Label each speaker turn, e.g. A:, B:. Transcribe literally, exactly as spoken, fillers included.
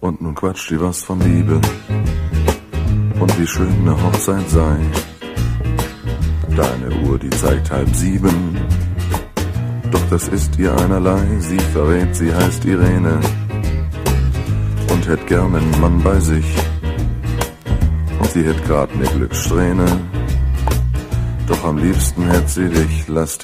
A: Und nun quatscht die was von Liebe und wie schön eine Hochzeit sei. Deine Uhr, die zeigt halb sieben, doch das ist ihr einerlei. Sie verrät, sie heißt Irene und hätt gern einen Mann bei sich. Und sie hätt grad ne Glückssträhne, doch am liebsten hätt sie dich. Lass